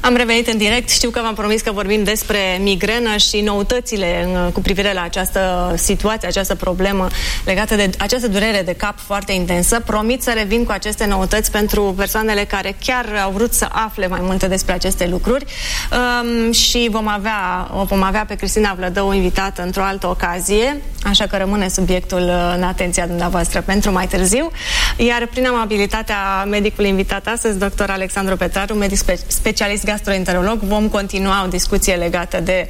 Am revenit în direct. Știu că v-am promis că vorbim despre migrenă și noutățile cu privire la această situație, această problemă legată de această durere de cap foarte intensă. Promit să revin cu aceste noutăți pentru persoanele care chiar au vrut să afle mai multe despre aceste lucruri. Și vom avea pe Cristina Vlădău invitată într-o altă ocazie, așa că rămâne subiectul în atenția dumneavoastră pentru mai târziu. Iar prin amabilitatea medicului invitat astăzi, dr. Alexandru Petraru, medic specialist gastroenterolog, vom continua o discuție legată de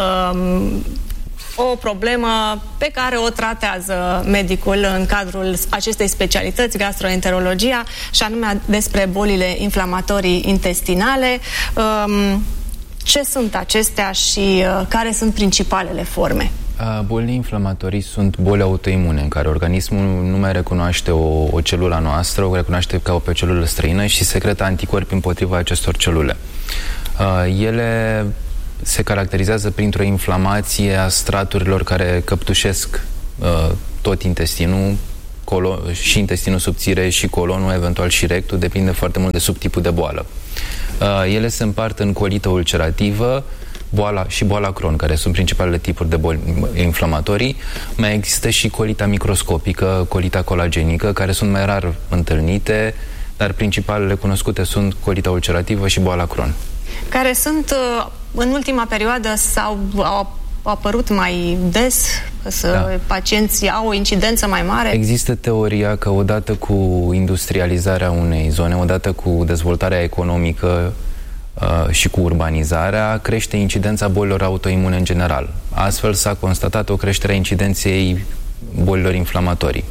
o problemă pe care o tratează medicul în cadrul acestei specialități, gastroenterologia, și anume despre bolile inflamatorii intestinale. Ce sunt acestea și care sunt principalele forme? Bolile inflamatorii sunt boli autoimune în care organismul nu mai recunoaște o celulă noastră, o recunoaște ca pe o celulă străină și secretă anticorpi împotriva acestor celule. Ele se caracterizează printr-o inflamație a straturilor care căptușesc tot intestinul, și intestinul subțire, și colonul, eventual și rectul, depinde foarte mult de subtipul de boală. Ele se împart în colită ulcerativă, boala Crohn, care sunt principalele tipuri de boli inflamatorii. Mai există și colita microscopică, colita colagenică, care sunt mai rar întâlnite, dar principalele cunoscute sunt colita ulcerativă și boala Crohn. Care sunt, în ultima perioadă, au apărut mai des, pacienții au o incidență mai mare? Există teoria că odată cu industrializarea unei zone, odată cu dezvoltarea economică și cu urbanizarea, crește incidența bolilor autoimune în general. Astfel s-a constatat o creștere a incidenței bolilor inflamatorii.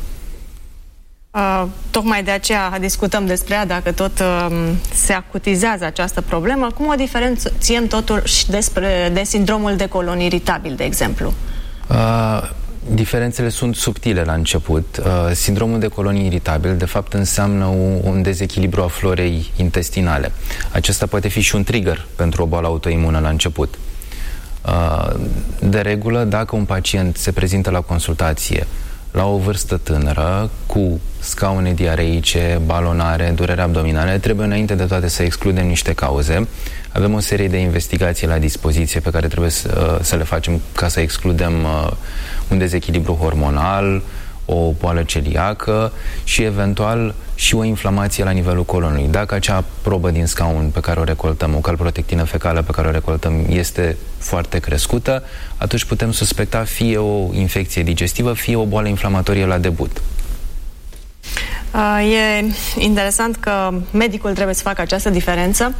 Tocmai de aceea discutăm despre ea, dacă tot se acutizează această problemă. Cum o diferențiem totuși de sindromul de colon iritabil, de exemplu? Diferențele sunt subtile la început. Sindromul de colon iritabil, de fapt, înseamnă un dezechilibru a florei intestinale. Acesta poate fi și un trigger pentru o boală autoimună la început. De regulă, dacă un pacient se prezintă la consultație la o vârstă tânără, cu scaune diareice, balonare, durere abdominale, trebuie înainte de toate să excludem niște cauze. Avem o serie de investigații la dispoziție pe care trebuie să le facem ca să excludem un dezechilibru hormonal, o boală celiacă și eventual și o inflamație la nivelul colonului. Dacă acea probă din scaun pe care o recoltăm, o calprotectină fecală pe care o recoltăm, este foarte crescută, atunci putem suspecta fie o infecție digestivă, fie o boală inflamatorie la debut. E interesant că medicul trebuie să facă această diferență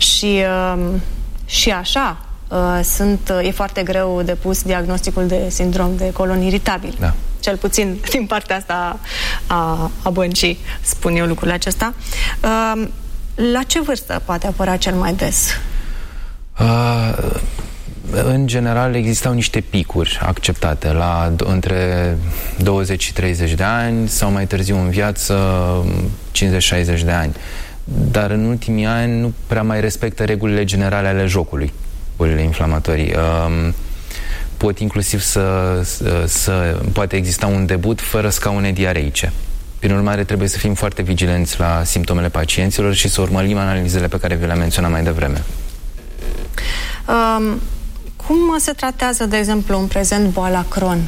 și așa e foarte greu de pus diagnosticul de sindrom de colon iritabil. Da. Cel puțin din partea asta a băncii spun eu lucrurile acesta. La ce vârstă poate apărea cel mai des? În general existau niște picuri acceptate între 20 și 30 de ani sau mai târziu în viață 50-60 de ani. Dar în ultimii ani nu prea mai respectă regulile generale ale jocului, bolile inflamatorii. Pot inclusiv poate exista un debut fără scaune diareice. Prin urmare, trebuie să fim foarte vigilenți la simptomele pacienților și să urmărim analizele pe care vi le-am menționat mai devreme. Cum se tratează, de exemplu, în prezent boala Crohn?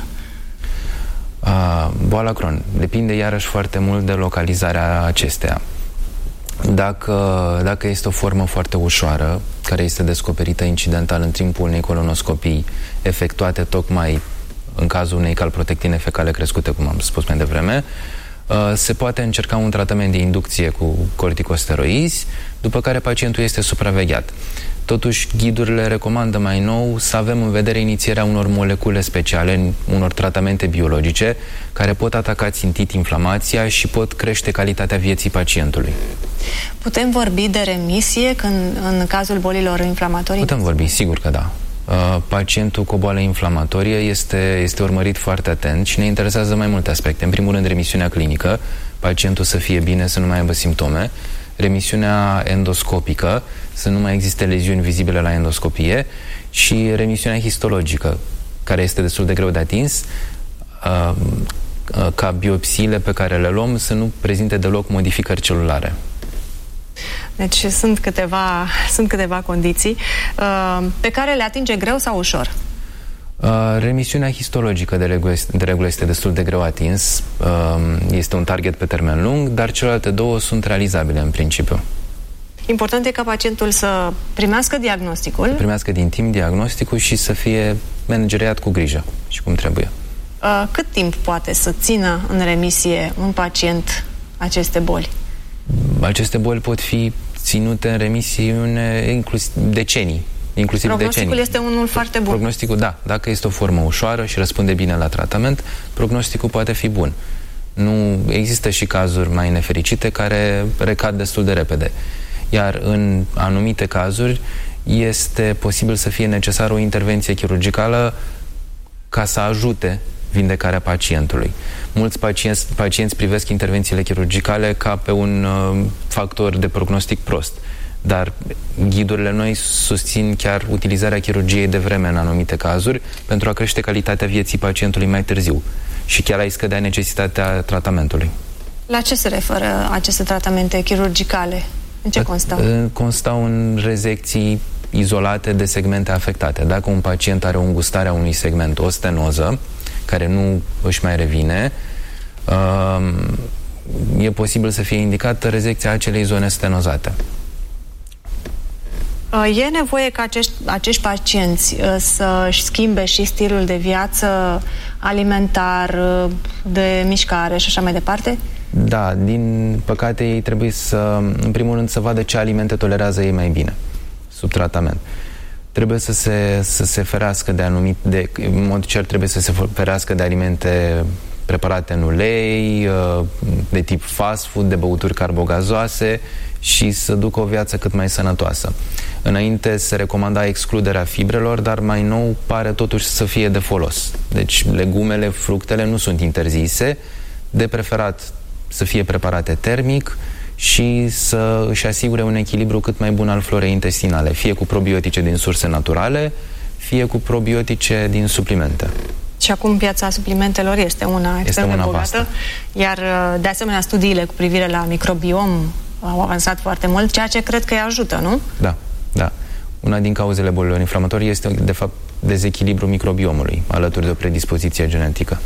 Boala Crohn depinde iarăși foarte mult de localizarea acesteia. Dacă este o formă foarte ușoară, care este descoperită incidental în timpul unei colonoscopii efectuate tocmai în cazul unei calprotectine fecale crescute, cum am spus mai devreme, se poate încerca un tratament de inducție cu corticosteroizi, după care pacientul este supravegheat. Totuși, ghidurile recomandă mai nou să avem în vedere inițierea unor molecule speciale, unor tratamente biologice, care pot ataca țintit inflamația și pot crește calitatea vieții pacientului. Putem vorbi de remisie în cazul bolilor inflamatorii? Putem vorbi, sigur că da. Pacientul cu o boală inflamatorie este urmărit foarte atent și ne interesează mai multe aspecte. În primul rând, remisiunea clinică, pacientul să fie bine, să nu mai aibă simptome, remisiunea endoscopică, să nu mai existe leziuni vizibile la endoscopie, și remisiunea histologică, care este destul de greu de atins, ca biopsiile pe care le luăm să nu prezinte deloc modificări celulare. Deci sunt câteva condiții pe care le atinge greu sau ușor? Remisiunea histologică de regulă este destul de greu atins. Este un target pe termen lung, dar celelalte două sunt realizabile în principiu. Important e ca pacientul să primească diagnosticul. Să primească din timp diagnosticul și să fie manageriat cu grijă și cum trebuie. Cât timp poate să țină în remisie un pacient aceste boli? Aceste boli pot fi ținute în remisiune inclusiv decenii. Prognosticul este unul foarte bun. Prognosticul, da. Dacă este o formă ușoară și răspunde bine la tratament, prognosticul poate fi bun. Nu există și cazuri mai nefericite care recad destul de repede. Iar în anumite cazuri este posibil să fie necesară o intervenție chirurgicală ca să ajute vindecarea pacientului. Mulți pacienți privesc intervențiile chirurgicale ca pe un factor de prognostic prost. Dar ghidurile noi susțin chiar utilizarea chirurgiei de vreme în anumite cazuri pentru a crește calitatea vieții pacientului mai târziu și chiar a scădea necesitatea tratamentului. La ce se referă aceste tratamente chirurgicale? În ce constau? Constau în rezecții izolate de segmente afectate. Dacă un pacient are o îngustare a unui segment, o stenoză, care nu își mai revine, e posibil să fie indicată rezecția acelei zone stenozate. E nevoie ca acești pacienți să-și schimbe și stilul de viață alimentar, de mișcare și așa mai departe? Da, din păcate ei trebuie să, în primul rând, să vadă ce alimente tolerează ei mai bine sub tratament. Trebuie să se ferească în mod cert trebuie să se ferească de alimente preparate în ulei, de tip fast food, de băuturi carbogazoase și să ducă o viață cât mai sănătoasă. Înainte se recomanda excluderea fibrelor, dar mai nou pare totuși să fie de folos. Deci legumele, fructele nu sunt interzise, de preferat să fie preparate termic și să își asigure un echilibru cât mai bun al florei intestinale, fie cu probiotice din surse naturale, fie cu probiotice din suplimente. Și acum piața suplimentelor este una extrem de bogată, vastă. Iar de asemenea studiile cu privire la microbiom au avansat foarte mult, ceea ce cred că îi ajută, nu? Da, da. Una din cauzele bolilor inflamatorii este, de fapt, dezechilibrul microbiomului, alături de o predispoziție genetică.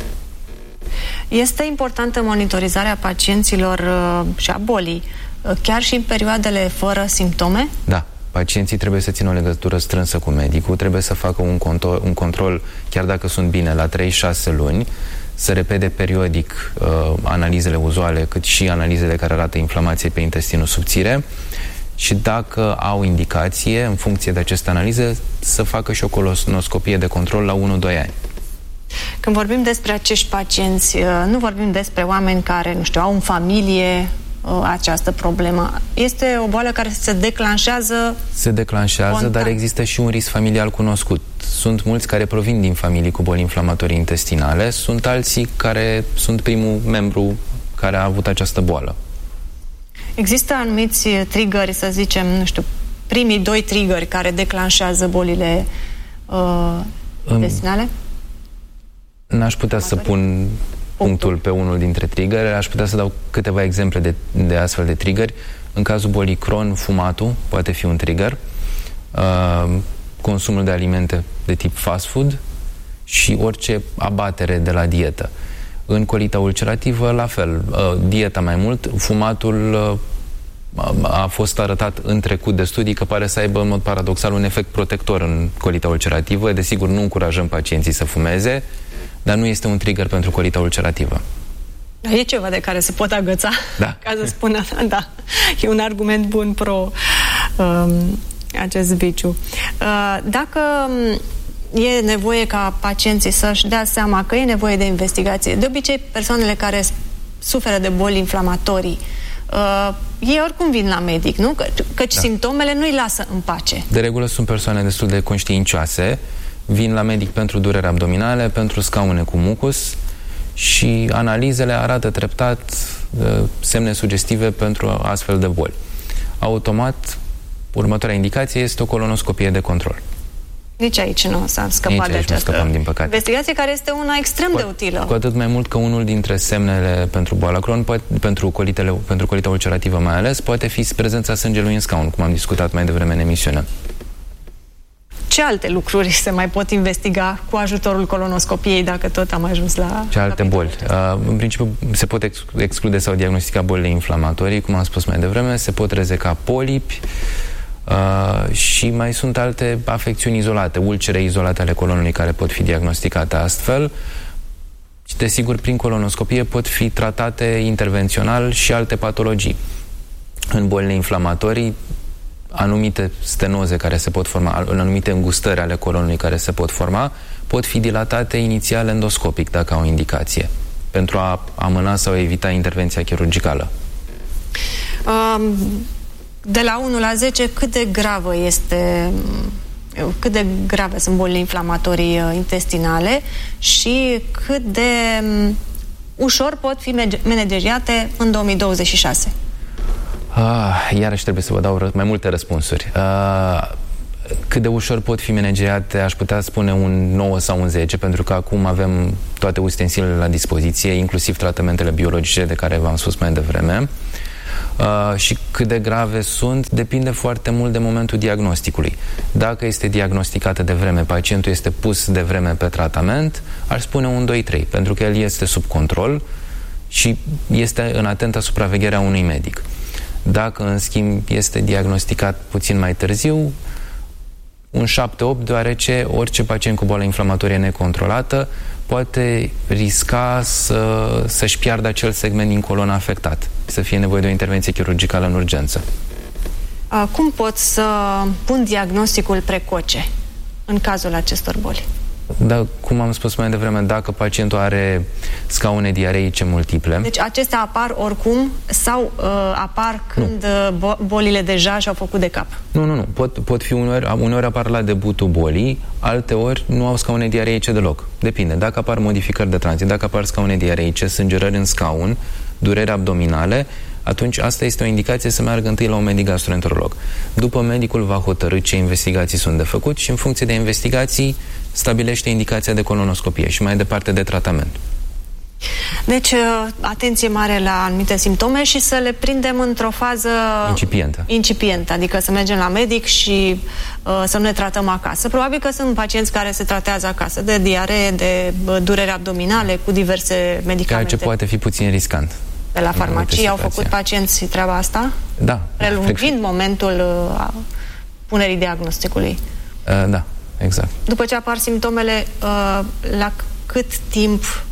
Este importantă monitorizarea pacienților și a bolii, chiar și în perioadele fără simptome? Da. Pacienții trebuie să țină o legătură strânsă cu medicul, trebuie să facă un control, chiar dacă sunt bine, la 3-6 luni, să repede periodic analizele uzuale, cât și analizele care arată inflamație pe intestinul subțire și dacă au indicație, în funcție de aceste analize, să facă și o colonoscopie de control la 1-2 ani. Când vorbim despre acești pacienți, nu vorbim despre oameni care, nu știu, au în familie această problemă. Este o boală care se declanșează? Se declanșează, spontan. Dar există și un risc familial cunoscut. Sunt mulți care provin din familii cu boli inflamatorii intestinale, sunt alții care sunt primul membru care a avut această boală. Există anumiți triggeri, să zicem, nu știu, primii 2 triggeri care declanșează bolile intestinale? N-aș putea să pun punctul pe unul dintre triggeri, aș putea să dau câteva exemple de astfel de triggeri. În cazul bolii Crohn, fumatul poate fi un trigger, consumul de alimente de tip fast food și orice abatere de la dietă. În colita ulcerativă, la fel, dieta mai mult, fumatul a fost arătat în trecut de studii că pare să aibă în mod paradoxal un efect protector în colita ulcerativă. Desigur, nu încurajăm pacienții să fumeze, dar nu este un trigger pentru colita ulcerativă. Dar e ceva de care se pot agăța, da. Ca să spună, da, e un argument bun pro acest viciu. Dacă e nevoie ca pacienții să-și dea seama că e nevoie de investigație, de obicei persoanele care suferă de boli inflamatorii, ei oricum vin la medic, nu? Căci da. Simptomele nu îi lasă în pace. De regulă sunt persoane destul de conștiincioase, vin la medic pentru dureri abdominale, pentru scaune cu mucus și analizele arată treptat semne sugestive pentru astfel de boli. Automat, următoarea indicație este o colonoscopie de control. Nici aici nu s-a scăpat de această investigație, care este una extrem de utilă. Cu atât mai mult că unul dintre semnele pentru boala Crohn, pentru colita ulcerativă mai ales, poate fi prezența sângelui în scaun, cum am discutat mai devreme în emisiune. Ce alte lucruri se mai pot investiga cu ajutorul colonoscopiei, dacă tot am ajuns la... Ce alte boli? În principiu se pot exclude sau diagnostica bolile inflamatorii, cum am spus mai devreme, se pot rezeca polipi, și mai sunt alte afecțiuni izolate, ulcere izolate ale colonului care pot fi diagnosticate astfel. Și desigur, prin colonoscopie pot fi tratate intervențional și alte patologii. În bolile inflamatorii, anumite stenoze care se pot forma, anumite îngustări ale colonului care se pot forma, pot fi dilatate inițial endoscopic, dacă au indicație, pentru a amâna sau evita intervenția chirurgicală. De la 1 la 10, cât de grave sunt bolile inflamatorii intestinale și cât de ușor pot fi manageriate în 2026? Iarăși trebuie să vă dau mai multe răspunsuri. Cât de ușor pot fi manageriate, aș putea spune un 9 sau un 10, pentru că acum avem toate ustensilele la dispoziție, inclusiv tratamentele biologice de care v-am spus mai devreme. Și cât de grave sunt, depinde foarte mult de momentul diagnosticului. Dacă este diagnosticată de vreme, pacientul este pus de vreme pe tratament, aș spune un 2-3, pentru că el este sub control și este în atentă supraveghere a unui medic. Dacă, în schimb, este diagnosticat puțin mai târziu, un 7-8, deoarece orice pacient cu boală inflamatorie necontrolată poate risca să-și piardă acel segment din colon afectat, să fie nevoie de o intervenție chirurgicală în urgență. Cum pot să pun diagnosticul precoce în cazul acestor boli? Da, cum am spus mai devreme, dacă pacientul are scaune diareice multiple... Deci acestea apar oricum sau apar când bolile deja și-au făcut de cap? Nu. Pot fi uneori apar la debutul bolii, alteori nu au scaune diareice deloc. Depinde. Dacă apar modificări de tranzit, dacă apar scaune diareice, sângerări în scaun, dureri abdominale, atunci asta este o indicație să meargă întâi la un medic gastroenterolog. După, medicul va hotărî ce investigații sunt de făcut și în funcție de investigații stabilește indicația de colonoscopie și mai departe de tratament. Deci, atenție mare la anumite simptome și să le prindem într-o fază incipientă, adică să mergem la medic și să nu ne tratăm acasă. Probabil că sunt pacienți care se tratează acasă de diaree, de dureri abdominale, cu diverse medicamente. Ceea ce poate fi puțin riscant. De la farmacie au făcut pacienți treaba asta? Da. Prelungind momentul punerii diagnosticului. Da, exact. După ce apar simptomele, la cât timp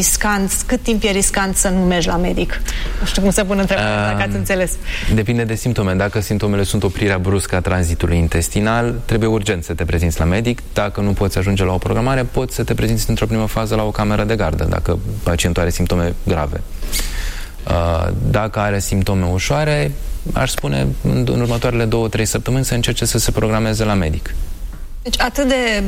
e riscant să nu mergi la medic? Nu știu cum să pun întrebarea, dacă ați înțeles. Depinde de simptome. Dacă simptomele sunt oprirea bruscă a tranzitului intestinal, trebuie urgent să te prezinți la medic. Dacă nu poți ajunge la o programare, poți să te prezinți într-o primă fază la o cameră de gardă, dacă pacientul are simptome grave. Dacă are simptome ușoare, aș spune în următoarele 2-3 săptămâni să încerce să se programeze la medic. Deci atât de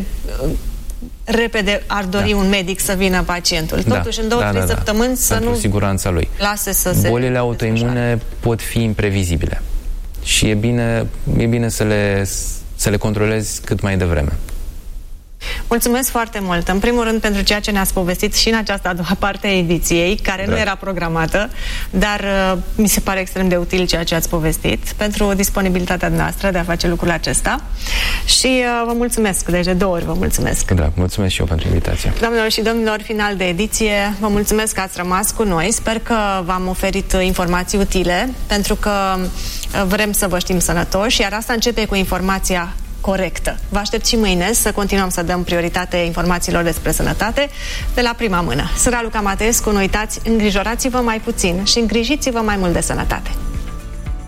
repede ar dori un medic să vină pacientul. Totuși, în 2-3 săptămâni să pentru siguranța lui. Lase să se... Bolile autoimune pot fi imprevizibile și e bine să le controlezi cât mai devreme. Mulțumesc foarte mult, în primul rând, pentru ceea ce ne-ați povestit și în această a doua parte a ediției, care nu era programată, dar mi se pare extrem de util ceea ce ați povestit, pentru disponibilitatea noastră de a face lucrul acesta și vă mulțumesc, deci de 2 ori vă mulțumesc. Drag, mulțumesc și eu pentru invitație. Doamnelor și domnilor, final de ediție, vă mulțumesc că ați rămas cu noi, sper că v-am oferit informații utile, pentru că vrem să vă știm sănătoși, iar asta începe cu informația corectă. Vă aștept și mâine să continuăm să dăm prioritate informațiilor despre sănătate de la prima mână. Sunt Raluca Mateescu, nu uitați, îngrijorați-vă mai puțin și îngrijiți-vă mai mult de sănătate.